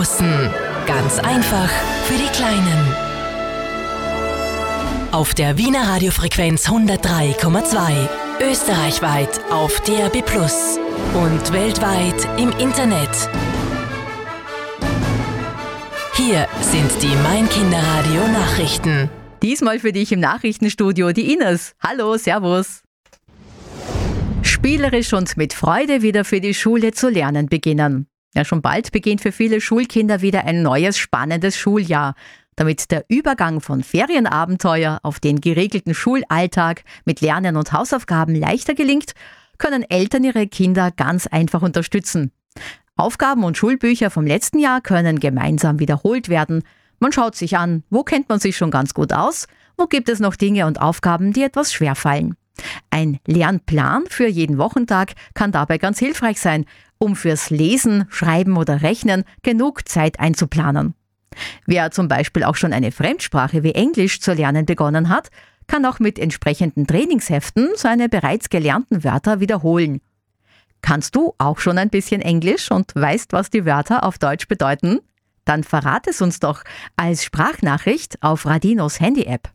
Großen. Ganz einfach für die Kleinen. Auf der Wiener Radiofrequenz 103,2. Österreichweit auf DAB+ und weltweit im Internet. Hier sind die Mein Kinderradio Nachrichten. Diesmal für dich im Nachrichtenstudio die Ines. Hallo, servus. Spielerisch und mit Freude wieder für die Schule zu lernen beginnen. Ja, schon bald beginnt für viele Schulkinder wieder ein neues, spannendes Schuljahr. Damit der Übergang von Ferienabenteuer auf den geregelten Schulalltag mit Lernen und Hausaufgaben leichter gelingt, können Eltern ihre Kinder ganz einfach unterstützen. Aufgaben und Schulbücher vom letzten Jahr können gemeinsam wiederholt werden. Man schaut sich an, wo kennt man sich schon ganz gut aus, wo gibt es noch Dinge und Aufgaben, die etwas schwerfallen. Ein Lernplan für jeden Wochentag kann dabei ganz hilfreich sein, um fürs Lesen, Schreiben oder Rechnen genug Zeit einzuplanen. Wer zum Beispiel auch schon eine Fremdsprache wie Englisch zu lernen begonnen hat, kann auch mit entsprechenden Trainingsheften seine bereits gelernten Wörter wiederholen. Kannst du auch schon ein bisschen Englisch und weißt, was die Wörter auf Deutsch bedeuten? Dann verrat es uns doch als Sprachnachricht auf Radinos Handy-App.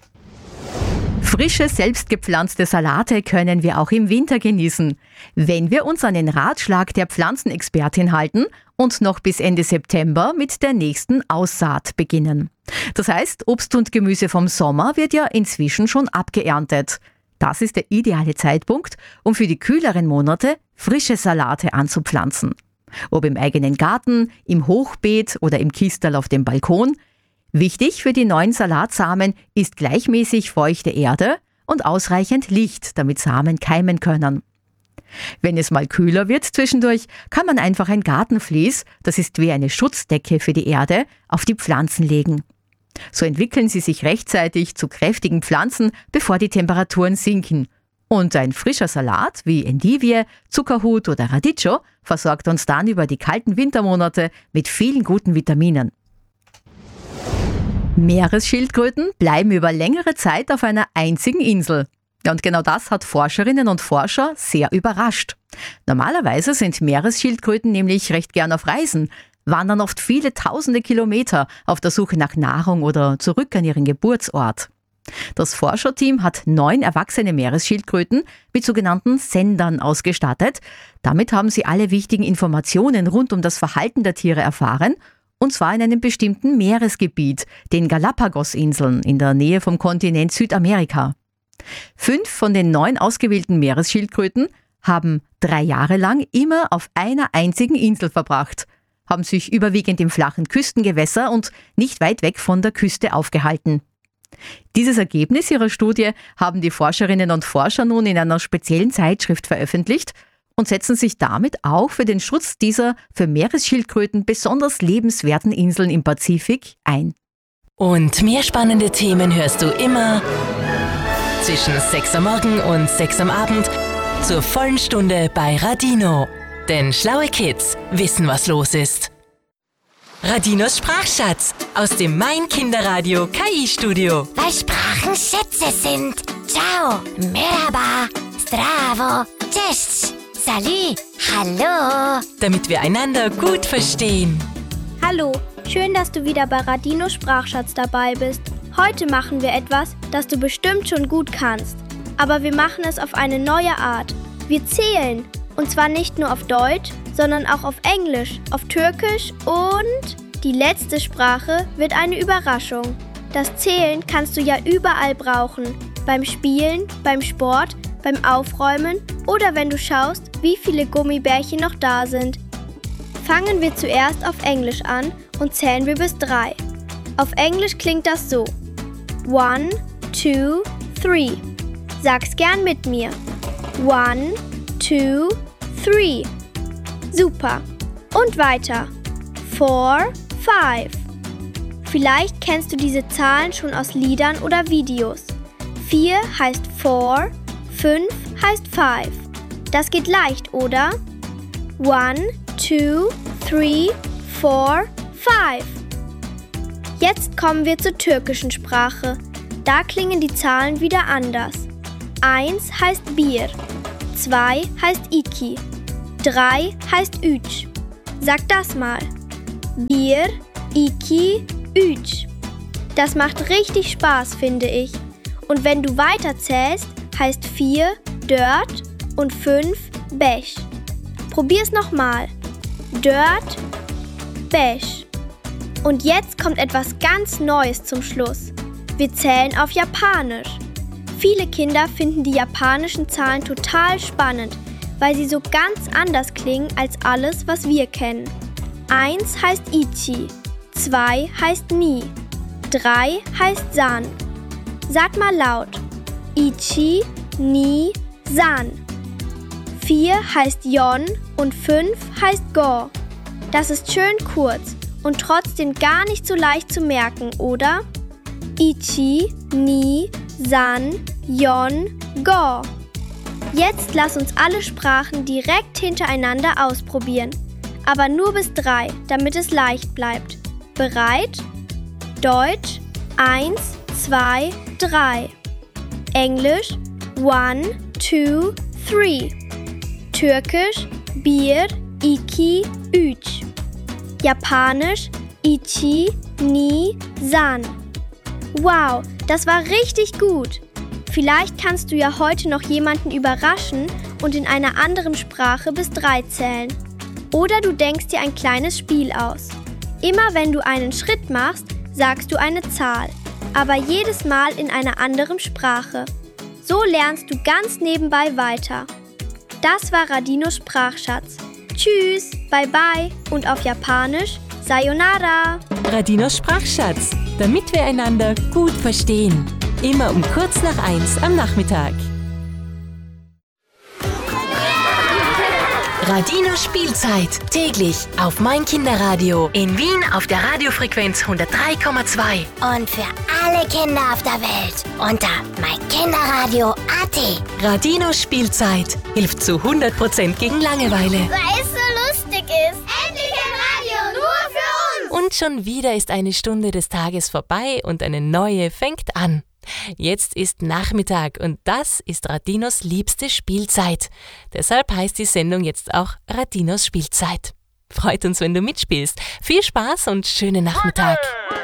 Frische, selbstgepflanzte Salate können wir auch im Winter genießen, wenn wir uns an den Ratschlag der Pflanzenexpertin halten und noch bis Ende September mit der nächsten Aussaat beginnen. Das heißt, Obst und Gemüse vom Sommer wird ja inzwischen schon abgeerntet. Das ist der ideale Zeitpunkt, um für die kühleren Monate frische Salate anzupflanzen. Ob im eigenen Garten, im Hochbeet oder im Kistel auf dem Balkon. Wichtig für die neuen Salatsamen ist gleichmäßig feuchte Erde und ausreichend Licht, damit Samen keimen können. Wenn es mal kühler wird zwischendurch, kann man einfach ein Gartenvlies, das ist wie eine Schutzdecke für die Erde, auf die Pflanzen legen. So entwickeln sie sich rechtzeitig zu kräftigen Pflanzen, bevor die Temperaturen sinken. Und ein frischer Salat wie Endivie, Zuckerhut oder Radicchio versorgt uns dann über die kalten Wintermonate mit vielen guten Vitaminen. Meeresschildkröten bleiben über längere Zeit auf einer einzigen Insel. Ja, und genau das hat Forscherinnen und Forscher sehr überrascht. Normalerweise sind Meeresschildkröten nämlich recht gern auf Reisen, wandern oft viele tausende Kilometer auf der Suche nach Nahrung oder zurück an ihren Geburtsort. Das Forscherteam hat 9 erwachsene Meeresschildkröten mit sogenannten Sendern ausgestattet. Damit haben sie alle wichtigen Informationen rund um das Verhalten der Tiere erfahren, und zwar in einem bestimmten Meeresgebiet, den Galapagos-Inseln in der Nähe vom Kontinent Südamerika. 5 von den 9 ausgewählten Meeresschildkröten haben 3 Jahre lang immer auf einer einzigen Insel verbracht, haben sich überwiegend im flachen Küstengewässer und nicht weit weg von der Küste aufgehalten. Dieses Ergebnis ihrer Studie haben die Forscherinnen und Forscher nun in einer speziellen Zeitschrift veröffentlicht und setzen sich damit auch für den Schutz dieser für Meeresschildkröten besonders lebenswerten Inseln im Pazifik ein. Und mehr spannende Themen hörst du immer zwischen 6 am Morgen und 6 am Abend zur vollen Stunde bei Radino. Denn schlaue Kids wissen, was los ist. Radinos Sprachschatz aus dem Mein Kinderradio KI-Studio. Weil Sprachen Schätze sind. Ciao, merhaba, zdravo, cześć, salut, hallo. Damit wir einander gut verstehen. Hallo, schön, dass du wieder bei Radinos Sprachschatz dabei bist. Heute machen wir etwas, das du bestimmt schon gut kannst. Aber wir machen es auf eine neue Art. Wir zählen. Und zwar nicht nur auf Deutsch, sondern auch auf Englisch, auf Türkisch und die letzte Sprache wird eine Überraschung. Das Zählen kannst du ja überall brauchen. Beim Spielen, beim Sport, beim Aufräumen oder wenn du schaust, wie viele Gummibärchen noch da sind. Fangen wir zuerst auf Englisch an und zählen wir bis 3. Auf Englisch klingt das so. 1, 2, 3. Sag's gern mit mir. 1, 2, 3. Super. Und weiter. 4, 5. Vielleicht kennst du diese Zahlen schon aus Liedern oder Videos. 4 heißt 4, 5 heißt 5. Das geht leicht, oder? 1, 2, 3, 4, 5. Jetzt kommen wir zur türkischen Sprache. Da klingen die Zahlen wieder anders. 1 heißt Bier, 2 heißt iki, 3 heißt üç. Sag das mal. bir, iki, üç. Das macht richtig Spaß, finde ich. Und wenn du weiterzählst, heißt 4 dört und 5 beş. Probier's nochmal. Dört, beş. Und jetzt kommt etwas ganz Neues zum Schluss. Wir zählen auf Japanisch. Viele Kinder finden die japanischen Zahlen total spannend, weil sie so ganz anders klingen als alles, was wir kennen. 1 heißt Ichi, 2 heißt Ni, 3 heißt San. Sag mal laut. Ichi, Ni, San. 4 heißt Yon und 5 heißt Go. Das ist schön kurz und trotzdem gar nicht so leicht zu merken, oder? Ichi, Ni, San, Yon, Go. Jetzt lass uns alle Sprachen direkt hintereinander ausprobieren. Aber nur bis 3, damit es leicht bleibt. Bereit? Deutsch 1, 2, 3. Englisch 1, 2, 3. Türkisch bir, iki, üç. Japanisch ichi, ni, san. Wow, das war richtig gut. Vielleicht kannst du ja heute noch jemanden überraschen und in einer anderen Sprache bis 3 zählen. Oder du denkst dir ein kleines Spiel aus. Immer wenn du einen Schritt machst, sagst du eine Zahl, aber jedes Mal in einer anderen Sprache. So lernst du ganz nebenbei weiter. Das war Radinos Sprachschatz. Tschüss, bye bye und auf Japanisch Sayonara. Radinos Sprachschatz, damit wir einander gut verstehen. Immer um kurz nach 1 am Nachmittag. Radino Spielzeit, täglich auf mein Kinderradio. In Wien auf der Radiofrequenz 103,2. Und für alle Kinder auf der Welt unter meinkinderradio.at. Radino Spielzeit hilft zu 100% gegen Langeweile. Weil es so lustig ist. Endlich ein Radio nur für uns. Und schon wieder ist eine Stunde des Tages vorbei und eine neue fängt an. Jetzt ist Nachmittag und das ist Radinos liebste Spielzeit. Deshalb heißt die Sendung jetzt auch Radinos Spielzeit. Freut uns, wenn du mitspielst. Viel Spaß und schönen Nachmittag.